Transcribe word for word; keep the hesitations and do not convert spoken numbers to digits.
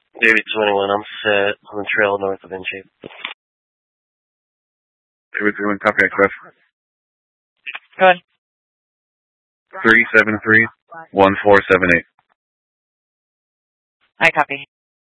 David twenty-one, I'm set on the trail north of Inchie. David twenty-one, copy that, Cliff. Go ahead. three seven three, one four seven eight. I copy.